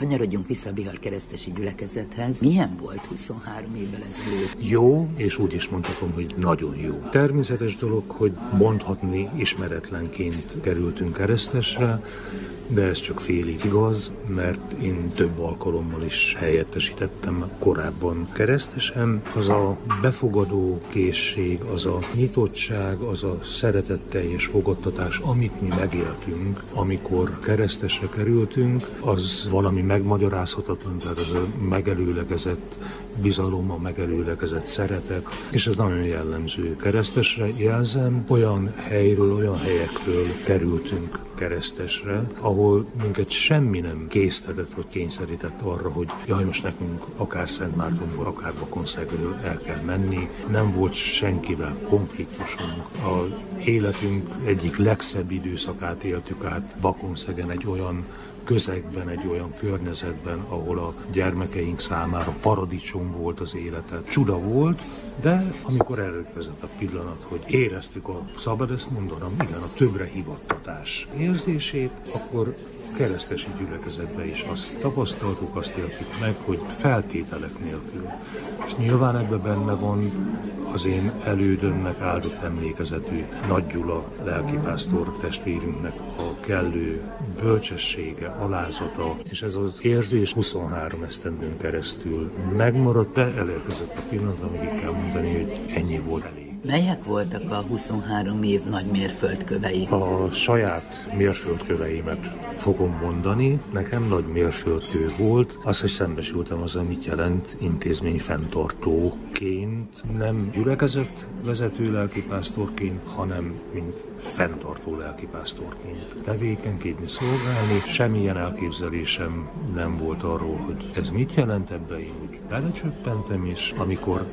Kanyarodjunk vissza a Bihar Keresztesi Gyülekezethez. Milyen volt 23 évvel ezelőtt? Jó, és úgy is mondhatom, hogy nagyon jó. Természetes dolog, hogy mondhatni ismeretlenként kerültünk Keresztesre, de ez csak félig igaz, mert én több alkalommal is helyettesítettem korábban keresztesen. Az a befogadó készség, az a nyitottság, az a szeretetteljes fogadtatás, amit mi megéltünk, amikor keresztesre kerültünk, az valami megmagyarázhatatlan, tehát az a megelőlegezett bizalom, a megelőlegezett szeretet, és ez nagyon jellemző keresztesre. Jelzem, olyan helyről, olyan helyekről kerültünk keresztesre, ahol minket semmi nem késztetett vagy kényszerített arra, hogy jaj, most nekünk akár Szentmártonból, akár Bakonszegről el kell menni. Nem volt senkivel konfliktusunk. Az életünk egyik legszebb időszakát éltük át Bakonszegen, egy olyan közegben, egy olyan környezetben, ahol a gyermekeink számára paradicsom volt az élete. Csuda volt, de amikor elérkezett a pillanat, hogy éreztük szabad ezt mondanom, igen, a többre hivattatás érzését, akkor keresztesi gyülekezetben is azt tapasztaltuk, azt éltük meg, hogy feltételek nélkül. És nyilván ebben benne van az én elődömnek áldott emlékezetű Nagy Gyula lelkipásztor testvérünknek a kellő bölcsessége, alázata, és ez az érzés 23 esztendőn keresztül megmaradt, de elérkezett a pillanat, amíg kell mondani, hogy ennyi volt elég. Melyek voltak a 23 év nagy mérföldkövei? A saját mérföldköveimet fogom mondani. Nekem nagy mérföldkő volt az, hogy szembesültem az, amit jelent intézmény fenntartóként, nem gyülekezet vezető lelkipásztorként, hanem mint fenntartó lelkipásztorként tevékenykedni, szolgálni. Semmilyen elképzelésem nem volt arról, hogy ez mit jelent, ebbe én úgy belecsöppentem, és amikor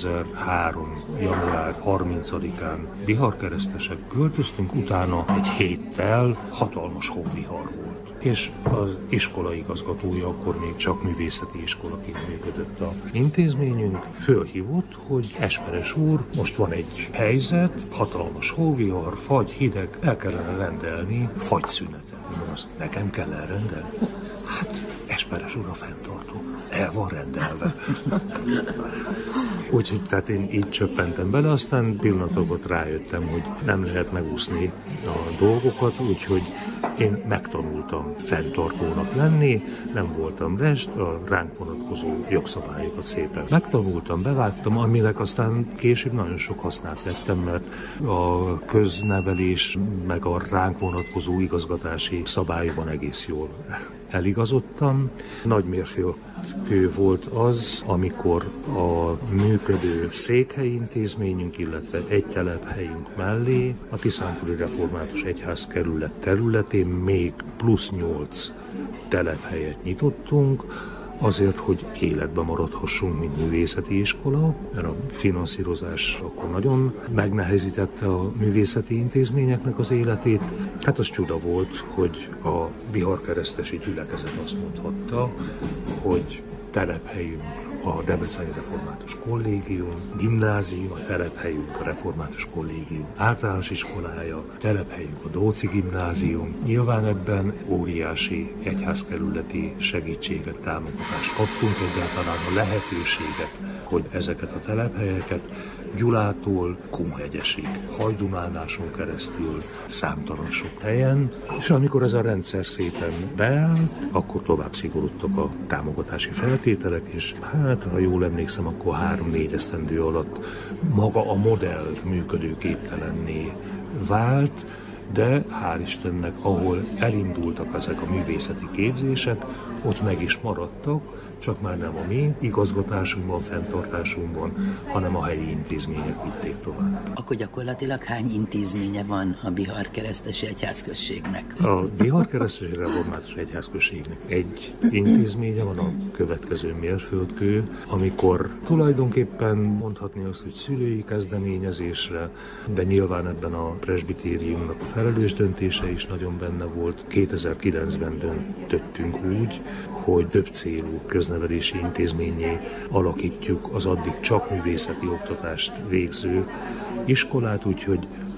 2003. január 30-án biharkeresztesek költöztünk, utána egy héttel hatalmas hóvihar volt. És az iskola igazgatója, akkor még csak művészeti iskolaként működött az intézményünk, fölhívott, hogy Esperes úr, most van egy helyzet, hatalmas hóvihar, fagy, hideg, el kellene rendelni fagyszünetet. Mondom, azt nekem kell elrendelni? Hát Esperes úr a fenntartó. El van rendelve. Úgyhogy tehát én így csöppentem bele, aztán pillanatokat rájöttem, hogy nem lehet megúszni a dolgokat, úgyhogy én megtanultam fenntartónak lenni, nem voltam rest, a ránk vonatkozó jogszabályokat szépen megtanultam, bevágtam, aminek aztán később nagyon sok hasznát vettem, mert a köznevelés meg a ránk vonatkozó igazgatási szabályokban egész jól eligazodtam. Nagy mérföldkő volt az, amikor a működő székhelyi intézményünk, illetve egy telephelyünk mellé a Tiszántúli Református Egyházkerület területén még plusz 8 telephelyet nyitottunk, azért, hogy életben maradhassunk, mint művészeti iskola, mert a finanszírozás akkor nagyon megnehezítette a művészeti intézményeknek az életét. Hát az csuda volt, hogy a biharkeresztesi gyülekezet azt mondhatta, hogy telephelyünk a Debreceni Református Kollégium, gimnázium, a telephelyünk a Református Kollégium általános iskolája, telephelyünk a Dóczy Gimnázium. Nyilván ebben óriási egyházkerületi segítséget, támogatást kaptunk, egyáltalán a lehetőséget, hogy ezeket a telephelyeket Gyulától Kunhegyesig, Hajdúnánáson keresztül számtalan sok helyen, és amikor ez a rendszer szépen beállt, akkor tovább szigorodtak a támogatási feltételek, és hát, ha jól emlékszem, akkor 3-4 esztendő alatt maga a modell működőképtelenné vált, de hál' Istennek, ahol elindultak ezek a művészeti képzések, ott meg is maradtak, csak már nem a mi igazgatásunkban, fenntartásunkban, hanem a helyi intézmények vitték tovább. Akkor gyakorlatilag hány intézménye van a Biharkeresztesi Egyházközségnek? A Biharkeresztesi Református Egyházközségnek egy intézménye van, a következő mérföldkő, amikor tulajdonképpen mondhatni azt, hogy szülői kezdeményezésre, de nyilván ebben a presbitériumnak a felelős döntése is nagyon benne volt. 2009-ben döntöttünk úgy, hogy több célú köznevelési intézménnyé alakítjuk az addig csak művészeti oktatást végző iskolát, úgyhogy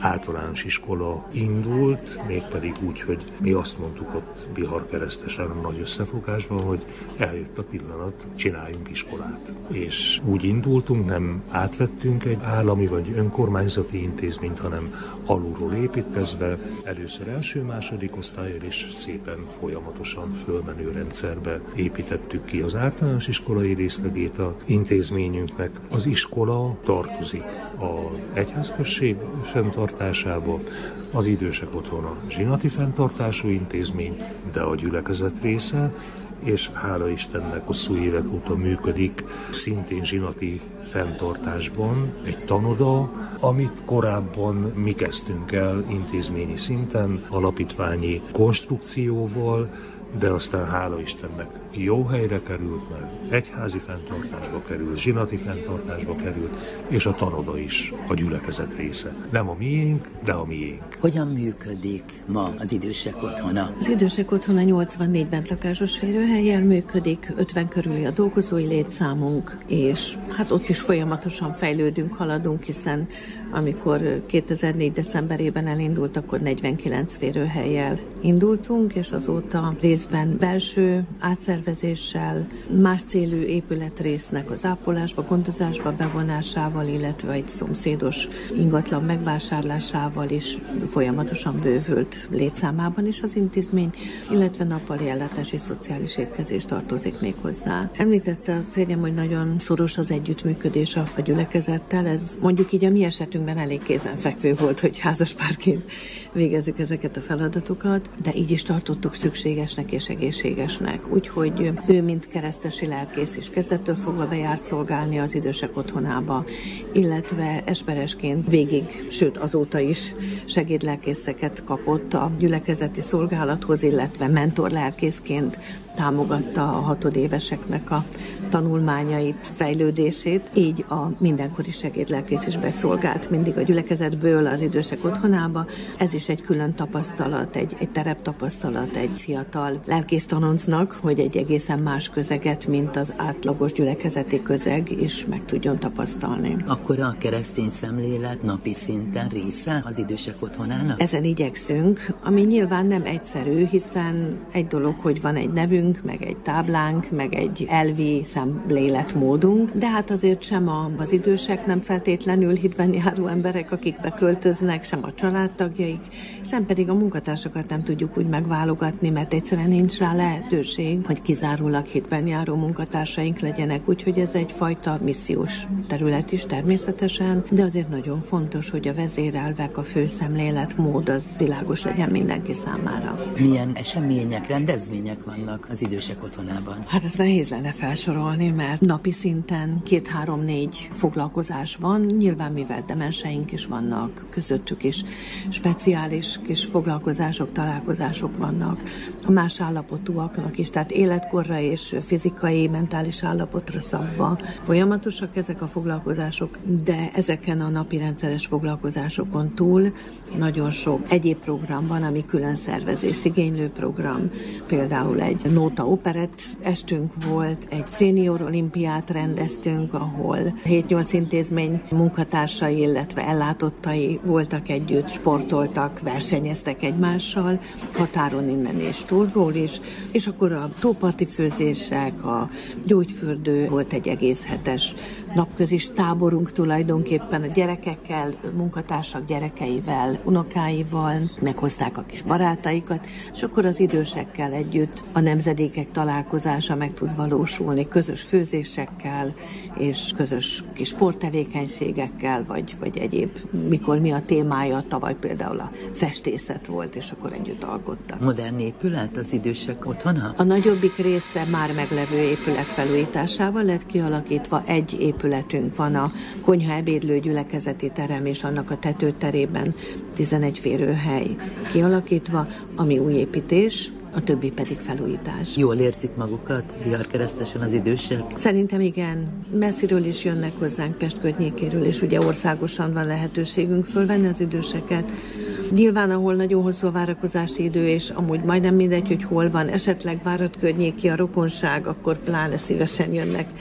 általános iskola indult, mégpedig úgy, hogy mi azt mondtuk ott Bihar-Keresztesen a nagy összefogásban, hogy eljött a pillanat, csináljunk iskolát. És úgy indultunk, nem átvettünk egy állami vagy önkormányzati intézményt, hanem alulról építkezve, először első-második osztállyal, és szépen folyamatosan fölmenő rendszerbe építettük ki az általános iskolai részlegét a intézményünknek. Az iskola tartozik az egyházközség fenntartásába, az idősek otthona zsinati fenntartású intézmény, de a gyülekezet része, és hála Istennek hosszú évek óta működik szintén zsinati fenntartásban egy tanoda, amit korábban mi kezdtünk el intézményi szinten, alapítványi konstrukcióval, de aztán hála Istennek jó helyre került, mert egyházi fenntartásba került, zsinati fenntartásba került, és a tanoda is a gyülekezet része. Nem a miénk, de a miénk. Hogyan működik ma az idősek otthona? Az idősek otthona 84 bentlakásos férőhellyel működik, 50 körüli a dolgozói létszámunk, és hát ott is folyamatosan fejlődünk, haladunk, hiszen amikor 2004. decemberében elindult, akkor 49 férőhellyel indultunk, és azóta részben belső átszervezéssel, más célú épületrésznek az ápolásba, gondozásba bevonásával, illetve egy szomszédos ingatlan megvásárlásával is folyamatosan bővült létszámában is az intézmény, illetve nappali ellátás és szociális étkezés tartozik még hozzá. Említette a férjem, hogy nagyon szoros az együttműködés a gyülekezettel, ez mondjuk így a mi esetünkben elég kézenfekvő volt, hogy házaspárként végezzük ezeket a feladatokat, de így is tartottuk szükségesnek és egészségesnek. Úgyhogy ő, mint keresztesi lelkész is kezdettől fogva bejárt szolgálni az idősek otthonába, illetve esperesként végig, sőt azóta is segédlelkészeket kapott a gyülekezeti szolgálathoz, illetve mentorlelkészként támogatta a hatodéveseknek a tanulmányait, fejlődését, így a mindenkori segédlelkész is beszolgált mindig a gyülekezetből az idősek otthonába. Ez is egy külön tapasztalat, egy tereptapasztalat egy fiatal lelkésztanoncnak, hogy egy egészen más közeget, mint az átlagos gyülekezeti közeg is meg tudjon tapasztalni. Akkor a keresztény szemlélet napi szinten része az idősek otthonának? Ezen igyekszünk, ami nyilván nem egyszerű, hiszen egy dolog, hogy van egy nevünk, meg egy táblánk, meg egy elvi szemléletmódunk, de hát azért sem az idősek nem feltétlenül hitben járó emberek, akik beköltöznek, sem a családtagjaik, sem pedig a munkatársakat nem tudjuk úgy megválogatni, mert egyszerűen nincs rá lehetőség, hogy kizárólag hitben járó munkatársaink legyenek, úgyhogy ez egyfajta missziós terület is természetesen, de azért nagyon fontos, hogy a vezérelvek, a fő szemléletmód az világos legyen mindenki számára. Milyen események, rendezvények vannak az idősek otthonában? Hát ezt nehéz lenne felsorolni, mert napi szinten 2-3-4 foglalkozás van, nyilván mivel demenseink is vannak, közöttük is speciális kis foglalkozások, találkozások vannak. A más állapotúaknak is, tehát életkorra és fizikai, mentális állapotra szabva folyamatosak ezek a foglalkozások, de ezeken a napi rendszeres foglalkozásokon túl nagyon sok egyéb program van, ami külön szervezést igénylő program. Például egy nóta operett estünk volt, egy szénior olimpiát rendeztünk, ahol 7-8 intézmény munkatársai, illetve ellátottai voltak együtt, sportoltak, versenyeztek egymással, határon innen és túlról is, és akkor a tóparti főzések, a gyógyfürdő, volt egy egész hetes napközis táborunk tulajdonképpen a gyerekekkel, munkatársak gyerekeivel, unokáival, meghozták a kis barátaikat, és akkor az idősekkel együtt a nemzedékek találkozása meg tud valósulni, közös főzésekkel és közös kis sporttevékenységekkel, vagy egyéb, mikor mi a témája, tavaly például a festészet volt, és akkor együtt alkottak. Modern épület az idősek otthona? A nagyobbik része már meglevő épület felújításával lett kialakítva, egy épületünk van, a konyha ebédlő gyülekezeti terem, és annak a tetőterében 11 férőhely kialakítva, ami új építés, a többi pedig felújítás. Jól érzik magukat Bihar-Keresztesen az idősek? Szerintem igen. Messziről is jönnek hozzánk, Pest környékéről, és ugye országosan van lehetőségünk fölvenni az időseket. Nyilván, ahol nagyon hosszú a várakozási idő, és amúgy majdnem mindegy, hogy hol van, esetleg Várad környéki a rokonság, akkor pláne szívesen jönnek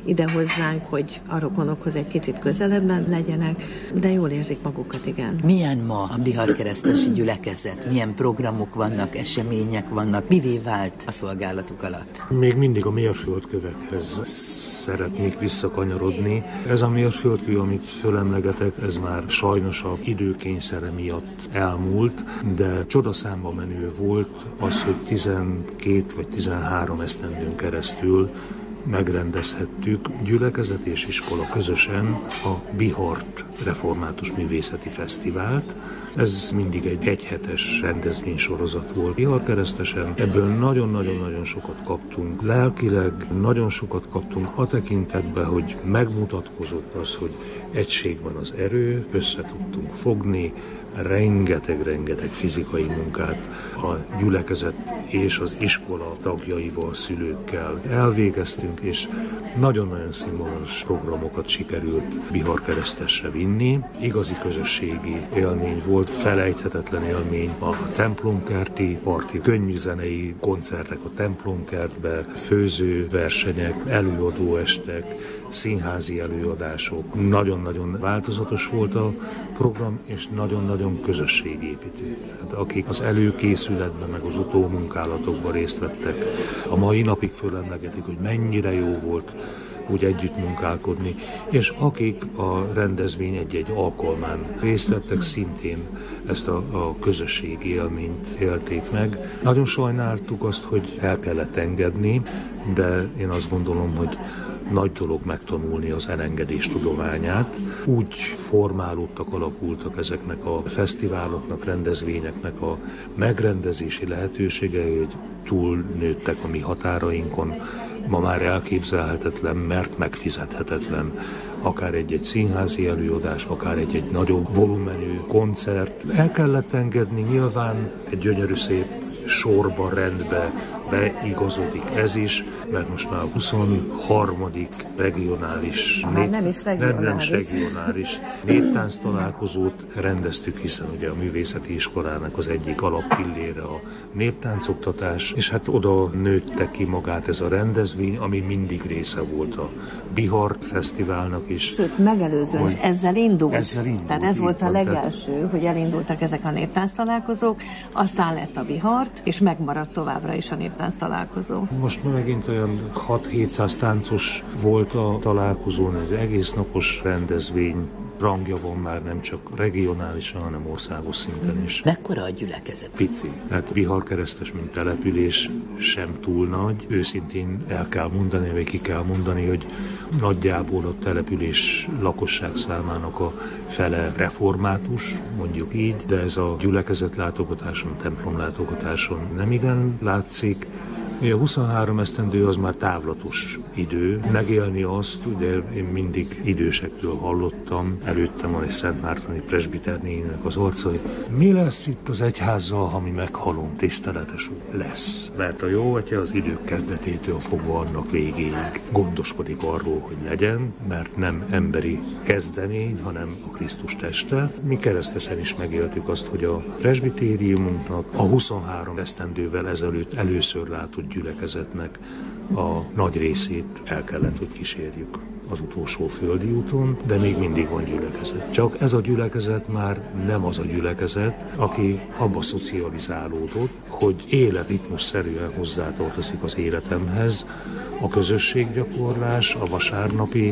ide hozzánk, hogy a rokonokhoz egy kicsit közelebben legyenek, de jól érzik magukat, igen. Milyen ma a Biharkeresztesi gyülekezet? Milyen programok vannak, események vannak? Mivé vált a szolgálatuk alatt? Még mindig a mérföldkövekhez szeretnék visszakanyarodni. Ez a mérföldkő, amit fölemlegetek, ez már sajnos a időkényszere miatt elmúlt, de csodaszámba menő volt az, hogy 12 vagy 13 esztendőn keresztül megrendezhettük gyülekezet és iskola közösen a Bihart Református Művészeti Fesztivált. Ez mindig egy egyhetes rendezvénysorozat volt Biharkeresztesen. Ebből nagyon-nagyon sokat kaptunk lelkileg, nagyon sokat kaptunk a tekintetben, hogy megmutatkozott az, hogy egységben az erő, össze tudtunk fogni, rengeteg fizikai munkát a gyülekezet és az iskola tagjaival, szülőkkel elvégeztünk, és nagyon-nagyon színvonalas programokat sikerült Biharkeresztesre vinni. Igazi közösségi élmény volt, felejthetetlen élmény a templomkerti parti, könnyűzenei koncertek a templomkertbe, főzőversenyek, előadóestek, színházi előadások. Nagyon-nagyon változatos volt a program, és nagyon-nagyon közösségépítő. Hát akik az előkészületben, meg az utómunkálatokban részt vettek, a mai napig fölemlegetik, hogy mennyire jó volt úgy együtt munkálkodni, és akik a rendezvény egy-egy alkalmán részt vettek, szintén ezt a közösségi élményt élték meg. Nagyon sajnáltuk azt, hogy el kellett engedni, de én azt gondolom, hogy nagy dolog megtanulni az elengedés tudományát. Úgy formálódtak, alakultak ezeknek a fesztiváloknak, rendezvényeknek a megrendezési lehetőségei, hogy túlnőttek a mi határainkon. Ma már elképzelhetetlen, mert megfizethetetlen. Akár egy-egy színházi előadás, akár egy-egy nagyobb volumenű koncert. El kellett engedni, nyilván egy gyönyörű szép sorba, rendbe beigazodik ez is, mert most már a 23. regionális, regionális néptánc találkozót rendeztük, hiszen ugye a művészeti iskolának az egyik alappillére a néptáncoktatás, és hát oda nőtte ki magát ez a rendezvény, ami mindig része volt a Bihar Fesztiválnak is. Sőt, megelőzően ezzel indult. Tehát ez volt a legelső, hogy elindultak ezek a néptánc találkozók, aztán lett a Bihart, és megmaradt továbbra is a néptánc találkozó. Most megint olyan 6-700 táncos volt a találkozón, egy egész napos rendezvény, rangja van már nem csak regionálisan, hanem országos szinten is. Mekkora a gyülekezet? Pici. Tehát Biharkeresztes, mint település sem túl nagy. Őszintén el kell mondani, vagy ki kell mondani, hogy nagyjából a település lakosság számának a fele református, mondjuk így, de ez a gyülekezet látogatáson, templom látogatáson nem igen látszik. A 23 esztendő az már távlatos idő. Megélni azt, ugye én mindig idősektől hallottam, előttem van egy Szent Mártoni presbiternének az arca, hogy mi lesz itt az egyházzal, ha mi meghalunk, tiszteletes lesz. Mert a jó atya az idők kezdetétől fogva annak végéig gondoskodik arról, hogy legyen, mert nem emberi kezdemény, hanem a Krisztus teste. Mi keresztesen is megéltük azt, hogy a presbitériumunknak a 23 esztendővel ezelőtt először látott gyülekezetnek a nagy részét el kellett, hogy kísérjük az utolsó földi úton, de még mindig van gyülekezet. Csak ez a gyülekezet már nem az a gyülekezet, aki abba szocializálódott, hogy életritmusszerűen hozzátartozik az életemhez, a közösséggyakorlás, a vasárnapi,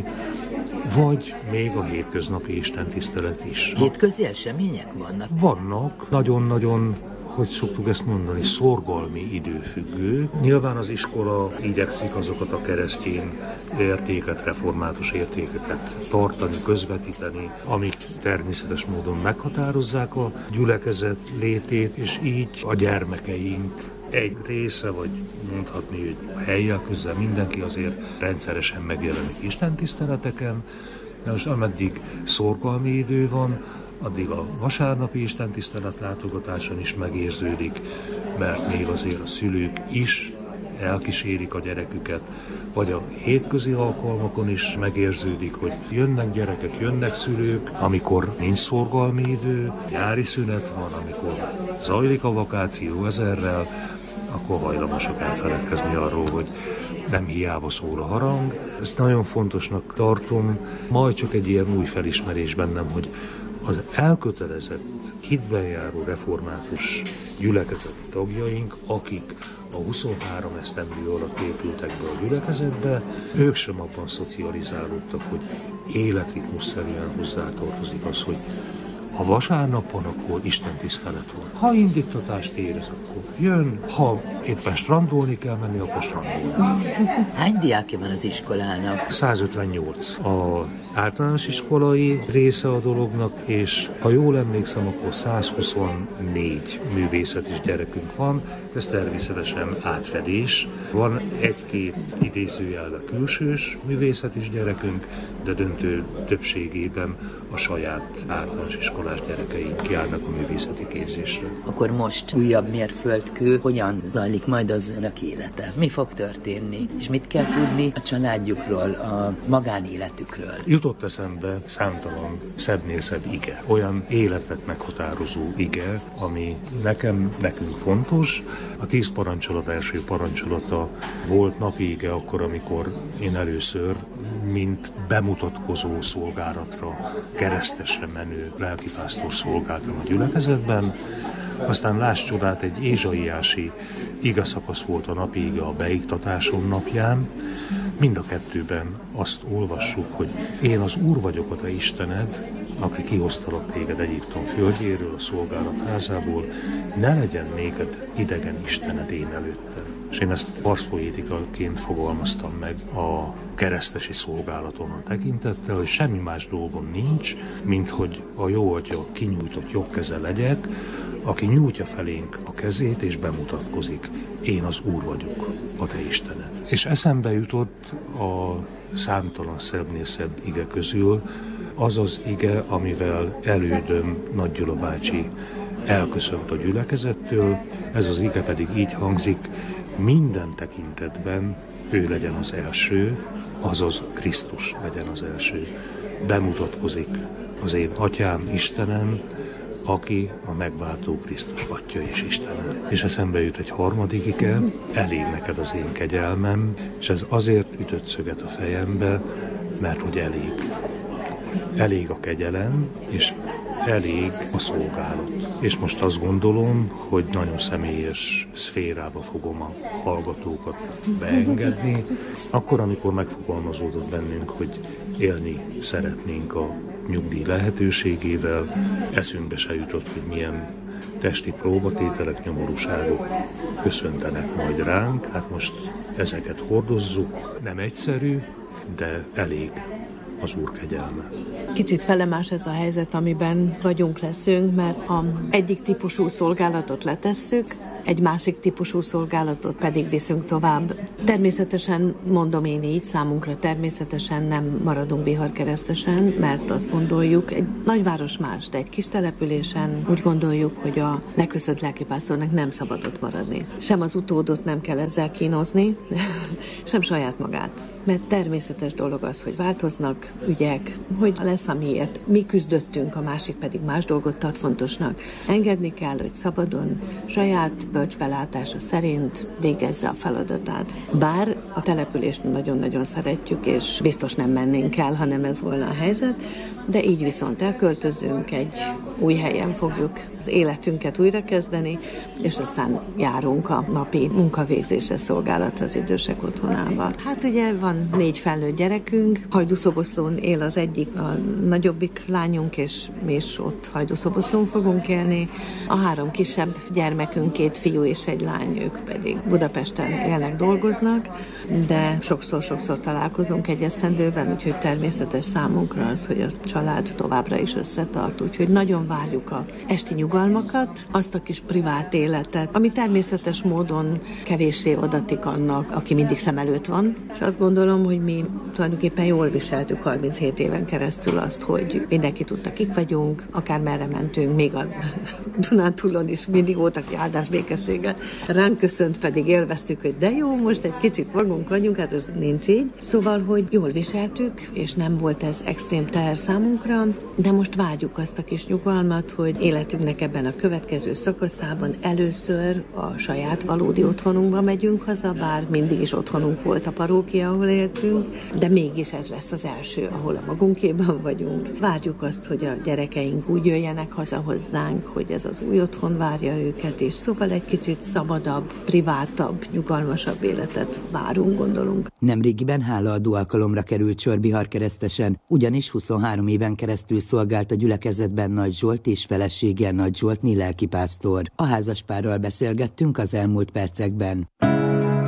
vagy még a hétköznapi istentisztelet is. Hétközi események vannak? Vannak, nagyon-nagyon, hogy szoktuk ezt mondani, szorgalmi időfüggő. Nyilván az iskola igyekszik azokat a keresztény értéket, református értékeket tartani, közvetíteni, amik természetes módon meghatározzák a gyülekezet létét, és így a gyermekeink egy része, vagy mondhatni, hogy helyjel közel mindenki azért rendszeresen megjelenik istentiszteleteken, de most ameddig szorgalmi idő van, addig a vasárnapi istentisztelet látogatáson is megérződik, mert még azért a szülők is elkísérik a gyereküket, vagy a hétközi alkalmakon is megérződik, hogy jönnek gyerekek, jönnek szülők, amikor nincs szorgalmi idő, nyári szünet van, amikor zajlik a vakáció ezerrel, akkor hajlamosak elfeledkezni arról, hogy nem hiába szól a harang. Ezt nagyon fontosnak tartom, majd csak egy ilyen új felismerés bennem, hogy az elkötelezett, hitben járó református gyülekezet tagjaink, akik a 23 esztendő alatt épültek be a gyülekezetbe, ők sem abban szocializálódtak, hogy életritmusszerűen hozzátartozik az, hogy ha vasárnap van, akkor Isten tisztelet van. Ha indítatást érez, akkor jön. Ha éppen strandolni kell menni, akkor strandolni. Hány diákja van az iskolának? 158. Az általános iskolai része a dolognak, és ha jól emlékszem, akkor 124 művészetis gyerekünk van. Ez természetesen átfedés. Van egy-két idézőjelve külsős művészetis gyerekünk, de döntő többségében a saját általános iskolás gyerekeink járnak a művészeti képzésre. Akkor most újabb mérföldkő, hogyan zajlik majd az önök élete? Mi fog történni? És mit kell tudni a családjukról, a magánéletükről? Jutott eszembe számtalan szebbnél szebb ige. Olyan életet meghatározó ige, ami nekünk fontos. A 10 parancsolat első parancsolata volt napi ige akkor, amikor én először, mint bemutatkozó szolgálatra, keresztesre menő lelkipásztor szolgáltam a gyülekezetben. Aztán láss csodát, egy ézsaiási igeszakasz volt a napi ige a beiktatásom napján. Mind a kettőben azt olvassuk, hogy én az Úr vagyok, a te Istened, aki kihoztalak téged Egyiptom földjéről, a szolgálat házából, ne legyen néked idegen Istened én előttem. És én ezt harcpoétikaként fogalmaztam meg a keresztesi szolgálatomon tekintettel, hogy semmi más dolgom nincs, mint hogy a jó atya kinyújtott jobb keze legyek, aki nyújtja felénk a kezét és bemutatkozik. Én az Úr vagyok, a te Istened. És eszembe jutott a számtalan szebbnél szebb ige közül az az ige, amivel elődöm Nagy Gyula bácsi elköszönt a gyülekezettől. Ez az ige pedig így hangzik: minden tekintetben ő legyen az első, azaz Krisztus legyen az első. Bemutatkozik az én atyám, Istenem, aki a megváltó Krisztus Atya és Istenem. És eszembe jut egy harmadik ige: elég neked az én kegyelmem, és ez azért ütött szöget a fejembe, mert hogy elég. Elég a kegyelem, és elég a szolgálat. És most azt gondolom, hogy nagyon személyes szférába fogom a hallgatókat beengedni. Akkor, amikor megfogalmazódott bennünk, hogy élni szeretnénk a nyugdíj lehetőségével, eszünkbe se jutott, hogy milyen testi próbatételek, nyomorúságok köszöntenek majd ránk. Hát most ezeket hordozzuk. Nem egyszerű, de elég az Úr kegyelme. Kicsit felemás ez a helyzet, amiben leszünk, mert az egyik típusú szolgálatot letesszük, egy másik típusú szolgálatot pedig viszünk tovább. Természetesen, mondom én így, számunkra természetesen nem maradunk Bihar-Keresztesen, mert azt gondoljuk, egy nagyváros más, de egy kis településen úgy gondoljuk, hogy a leköszönt lelkipásztornak nem szabad ott maradni. Sem az utódot nem kell ezzel kínozni, sem saját magát. Mert természetes dolog az, hogy változnak ügyek, hogy lesz, amiért mi küzdöttünk, a másik pedig más dolgot tart fontosnak. Engedni kell, hogy szabadon, saját bölcsbelátása szerint végezze a feladatát. Bár a települést nagyon-nagyon szeretjük, és biztos nem mennénk el, hanem ez volna a helyzet, de így viszont elköltözünk, egy új helyen fogjuk az életünket újrakezdeni, és aztán járunk a napi munkavégzésre szolgálatra az idősek otthonába. Hát ugye van 4 felnőtt gyerekünk, Hajdúszoboszlón él az egyik, a nagyobbik lányunk, és mi is ott Hajdúszoboszlón fogunk élni. A 3 kisebb gyermekünk, 2 fiú és egy lány, ők pedig Budapesten jelenleg dolgoznak, de sokszor találkozunk egy esztendőben, úgyhogy természetes számunkra az, hogy a család továbbra is összetart, úgyhogy nagyon várjuk a esti nyugalmakat, azt a kis privát életet, ami természetes módon kevéssé adatik annak, aki mindig szem előtt van, és azt gondolom, hogy mi tulajdonképpen jól viseltük 37 éven keresztül azt, hogy mindenki tudta, kik vagyunk, akár merre mentünk, még a Dunántúlon is mindig volt, aki áldás békességgel ránk köszönt, pedig élveztük, hogy de jó, most egy kicsit magunk vagyunk, hát ez nincs így. Szóval, hogy jól viseltük, és nem volt ez extrém teher számunkra, de most vágyjuk azt a kis nyugalmat, nyugalmat, hogy életünknek ebben a következő szakaszában először a saját valódi otthonunkba megyünk haza, bár mindig is otthonunk volt a parókia, ahol éltünk, de mégis ez lesz az első, ahol a magunkéban vagyunk. Várjuk azt, hogy a gyerekeink úgy jöjjenek haza hozzánk, hogy ez az új otthon várja őket, és szóval egy kicsit szabadabb, privátabb, nyugalmasabb életet várunk, gondolunk. Nemrégiben hálaadó alkalomra került sor Biharkeresztesen, ugyanis 23 éven keresztül szolgált a gyülekezetben Nagy Zsolt és felesége Nagy Zsoltné lelkipásztor. A házaspárral beszélgettünk az elmúlt percekben.